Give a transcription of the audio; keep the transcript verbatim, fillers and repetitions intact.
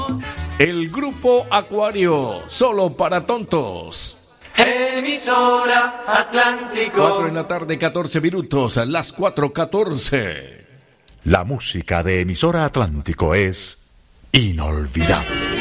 El Grupo Acuario, solo para tontos. Emisora Atlántico. Cuatro en la tarde, catorce minutos, las cuatro catorce. La música de Emisora Atlántico es inolvidable.